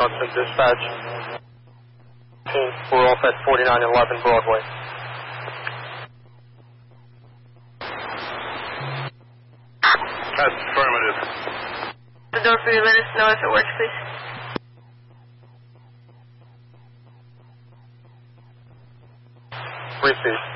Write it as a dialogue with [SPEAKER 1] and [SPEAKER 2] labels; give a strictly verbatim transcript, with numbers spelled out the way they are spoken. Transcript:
[SPEAKER 1] Hudson Dispatch. We're off at forty-nine eleven Broadway.
[SPEAKER 2] That's affirmative.
[SPEAKER 3] The door for you, let us know if it works, please.
[SPEAKER 1] Repeat.